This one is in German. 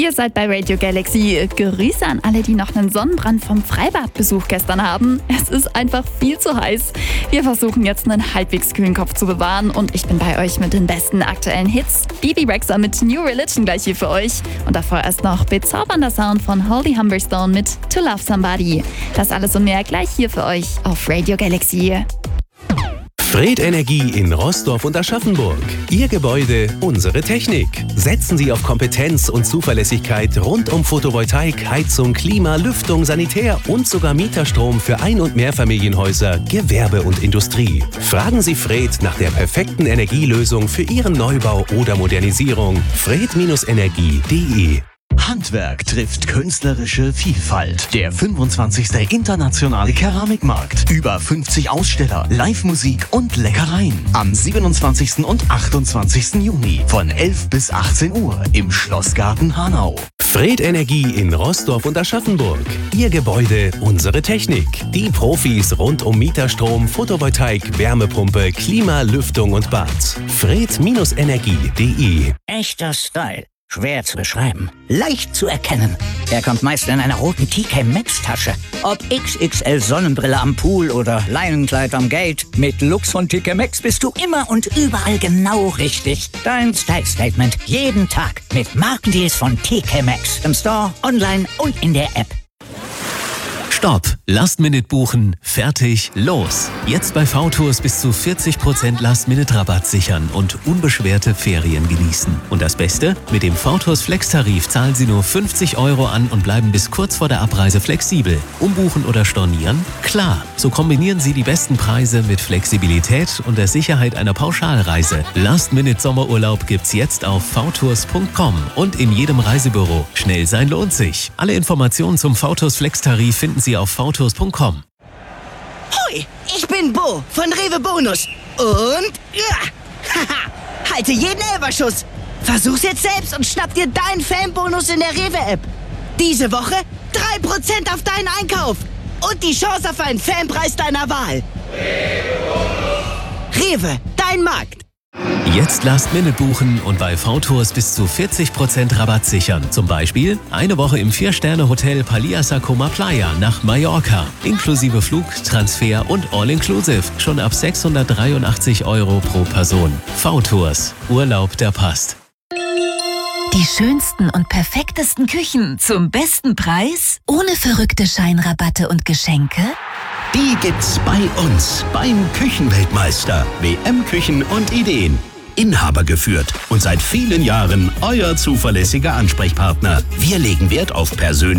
Ihr seid bei Radio Galaxy. Grüße an alle, die noch einen Sonnenbrand vom Freibadbesuch gestern haben. Es ist einfach viel zu heiß. Wir versuchen jetzt einen halbwegs kühlen Kopf zu bewahren und ich bin bei euch mit den besten aktuellen Hits. Bibi Rexha mit New Religion gleich hier für euch. Und davor erst noch bezaubernder Sound von Holly Humberstone mit To Love Somebody. Das alles und mehr gleich hier für euch auf Radio Galaxy. Fred Energie in Roßdorf und Aschaffenburg. Ihr Gebäude, unsere Technik. Setzen Sie auf Kompetenz und Zuverlässigkeit rund um Photovoltaik, Heizung, Klima, Lüftung, Sanitär und sogar Mieterstrom für Ein- und Mehrfamilienhäuser, Gewerbe und Industrie. Fragen Sie Fred nach der perfekten Energielösung für Ihren Neubau oder Modernisierung. fred-energie.de. Handwerk trifft künstlerische Vielfalt. Der 25. Internationale Keramikmarkt. Über 50 Aussteller, Live-Musik und Leckereien. Am 27. und 28. Juni von 11 bis 18 Uhr im Schlossgarten Hanau. Fred Energie in Roßdorf und Aschaffenburg. Ihr Gebäude, unsere Technik. Die Profis rund um Mieterstrom, Photovoltaik, Wärmepumpe, Klima, Lüftung und Bad. fred-energie.de. Echter Style. Schwer zu beschreiben, leicht zu erkennen. Er kommt meist in einer roten TK Maxx Tasche. Ob XXL Sonnenbrille am Pool oder Leinenkleid am Gate, mit Looks von TK Maxx bist du immer und überall genau richtig. Dein Style Statement jeden Tag mit Markendeals von TK Maxx. Im Store, online und in der App. Stopp! Last-Minute buchen, fertig, los! Jetzt bei VTours bis zu 40% Last-Minute-Rabatt sichern und unbeschwerte Ferien genießen. Und das Beste? Mit dem VTours Flex-Tarif zahlen Sie nur 50 € an und bleiben bis kurz vor der Abreise flexibel. Umbuchen oder stornieren? Klar! So kombinieren Sie die besten Preise mit Flexibilität und der Sicherheit einer Pauschalreise. Last-Minute-Sommerurlaub gibt's jetzt auf vtours.com und in jedem Reisebüro. Schnell sein lohnt sich. Alle Informationen zum VTours Flex-Tarif finden Sie auf vtours.com. Hoi, ich bin Bo von Rewe Bonus. Und haha, halte jeden Elberschuss. Versuch's jetzt selbst und schnapp dir deinen Fanbonus in der Rewe-App. Diese Woche 3% auf deinen Einkauf. Und die Chance auf einen Fanpreis deiner Wahl. Rewe, dein Markt. Jetzt Last-Minute buchen und bei VTours bis zu 40% Rabatt sichern. Zum Beispiel eine Woche im 4-Sterne-Hotel Paliasa Coma Playa nach Mallorca. Inklusive Flug, Transfer und All-Inclusive. Schon ab 683 € pro Person. VTours. Urlaub, der passt. Die schönsten und perfektesten Küchen zum besten Preis? Ohne verrückte Scheinrabatte und Geschenke? Die gibt's bei uns, beim Küchenweltmeister. WM Küchen und Ideen. Inhaber geführt und seit vielen Jahren euer zuverlässiger Ansprechpartner. Wir legen Wert auf persönliche